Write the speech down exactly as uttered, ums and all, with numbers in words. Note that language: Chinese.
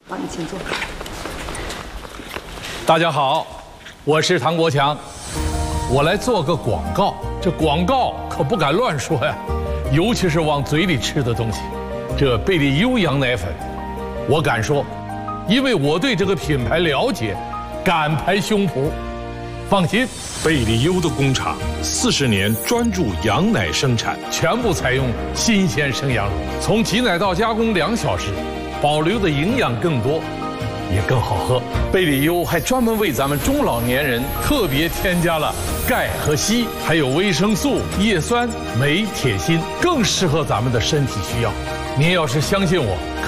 好，你请坐。 大家好，我是唐国强，我来做个广告。这广告可不敢乱说呀，尤其是往嘴里吃的东西。这贝利优羊奶粉，我敢说，因为我对这个品牌了解，敢拍胸脯。放心， 贝利优的工厂四十年专注羊奶生产， 全部采用新鲜生羊乳，从挤奶到加工两小时，保留的营养更多，也更好喝。贝利优还专门为咱们中老年人特别添加了钙和硒，还有维生素、叶酸、镁、铁锌，更适合咱们的身体需要。您要是相信我，